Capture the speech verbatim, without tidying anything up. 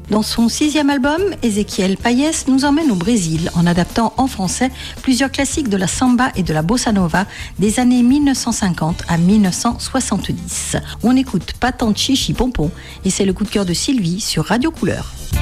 Dans son sixième album, Ezequiel Payés nous emmène au Brésil en adaptant en français plusieurs classiques de la samba et de la bossa nova des années mille neuf cent cinquante à mille neuf cent soixante-dix. On écoute Pas tant de chichi pompon et c'est le coup de cœur de Sylvie sur Radio Couleur.